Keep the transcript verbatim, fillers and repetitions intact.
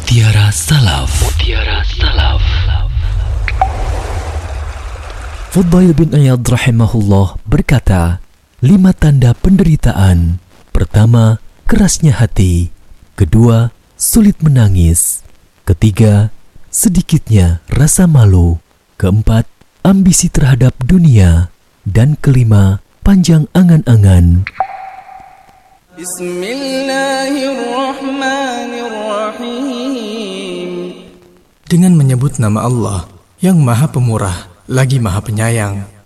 Mutiara Salaf. Mutiara Salaf. Fudail bin Iyad rahimahullah berkata, lima tanda penderitaan. Pertama, kerasnya hati. Kedua, sulit menangis. Ketiga, sedikitnya rasa malu. Keempat, ambisi terhadap dunia. Dan kelima, panjang angan-angan. Bismillahirrahmanirrahim. Dengan menyebut nama Allah yang Maha Pemurah lagi Maha Penyayang.